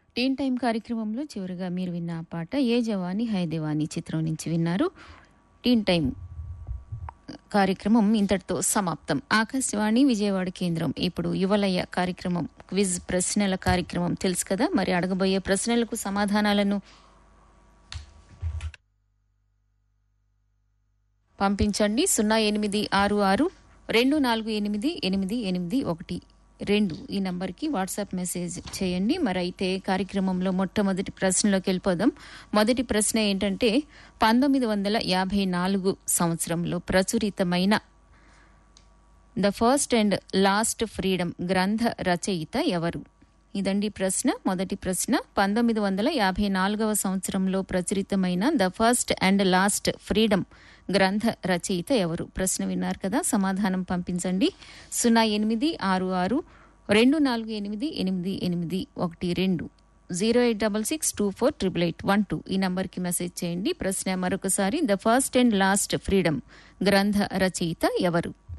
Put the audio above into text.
టీన్ time కార్యక్రమంలో చివరిగా మీరు విన్న ఆ పాట ఏ జవాని హై దివాని చిత్రం నుంచి విన్నారు. టీన్ టైమ్ కార్యక్రమం ఇంతటితో సమాప్తం. ఆకాశవాణి విజయవాడ కేంద్రం. ఇప్పుడు యువలయ కార్యక్రమం, క్విజ్ ప్రశ్నల కార్యక్రమం తెలుసు కదా. మరి అడగబోయే ప్రశ్నలకు సమాధానాలను పంపించండి. 0866248881 ఈ నంబర్కి వాట్సాప్ మెసేజ్ చేయండి. మరి అయితే కార్యక్రమంలో మొట్టమొదటి ప్రశ్నలోకి వెళ్ళిపోదాం. మొదటి ప్రశ్న ఏంటంటే 1954 సంవత్సరంలో ప్రచురితమైన the first and last freedom గ్రంథ రచయిత ఎవరు? ఇదండి ప్రశ్న. మొదటి ప్రశ్న 1954 సంవత్సరంలో ప్రచురితమైన the first and last freedom గ్రంథ రచయిత ఎవరు? ప్రశ్న విన్నారు కదా. సమాధానం పంపించండి. 0866248881 08662488812 ఈ నంబర్కి మెసేజ్ చేయండి. ప్రశ్న మరొకసారి, the first and last freedom గ్రంథ రచయిత ఎవరు?